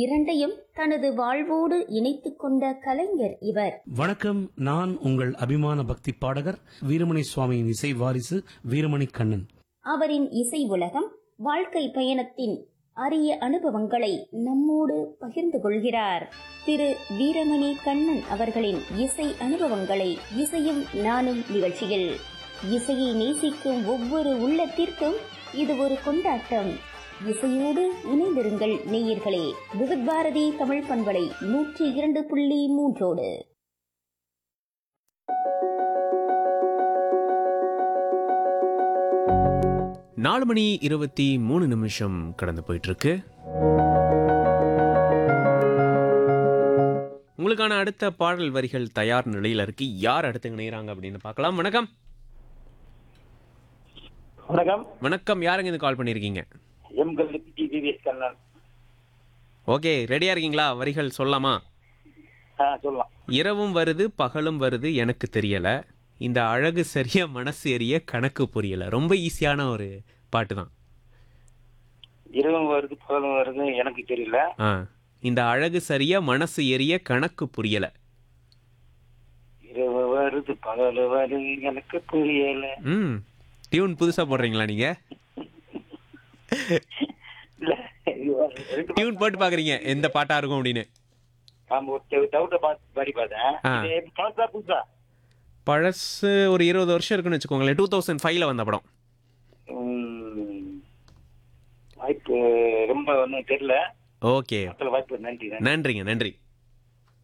இரண்டையும் தனது வாழ்வோடு இணைத்துக் கொண்ட கலைஞர் இவர். வணக்கம், நான் உங்கள் அபிமான பக்தி பாடகர் வீரமணி சுவாமியின் இசை வாரிசு வீரமணி கண்ணன். அவரின் இசை உலகம், வாழ்க்கை பயணத்தின் அரிய அனுபவங்களை நம்மோடு பகிர்ந்து கொள்கிறார். திரு வீரமணி கண்ணன் அவர்களின் இசை அனுபவங்களை இசையும் நானும் நிகழ்ச்சியில். இசையை நேசிக்கும் ஒவ்வொரு உள்ளத்திற்கும் இது ஒரு கொண்டாட்டம். இசையோடு இணைந்திருங்கள் நேயர்களே. விவித் பாரதி தமிழ் பண்பலை 102.3. 4:23 கடந்து போயிட்டு இருக்கு. உங்களுக்கான அடுத்த பாடல் வரிகள் தயார் நிலையில இருக்கு. யார் அடுத்து இணையறாங்க அப்படின்னு பார்க்கலாம். வணக்கம். வணக்கம். வணக்கம், யாருங்க இது கால் பண்ணிருக்கீங்க? கண்ணன். ஓகே, ரெடியா இருக்கீங்களா? வரிகள் சொல்லலாமா? சொல்லலாம். இரவும் வருது பகலும் வருது எனக்கு தெரியல, இந்த அழகு சரிய மனசு எரிய கணக்கு புரியல. ரொம்ப ஈஸியான ஒரு பாட்டு தான். இரவும் வருது பகலும் வருது எனக்கு தெரியல, இந்த அழகு சரிய மனசு எரிய கணக்கு புரியல. இரவு வருது பகல் வருது எனக்கு புரியல. டியூன் புதுசா போடுறீங்களா நீங்க? டியூன் போட்டு பாக்குறீங்க எந்த பாட்டா இருக்கும் அப்படின்னு? பழசு ஒரு 20 வருஷம் இருக்குன்னு வச்சுக்கோங்களேன். 2005ல வந்த படம். வாய்ப்பு ரொம்ப ஒன்றும் தெரியல. ஓகே, வாய்ப்பு. நன்றி. நன்றிங்க, நன்றி.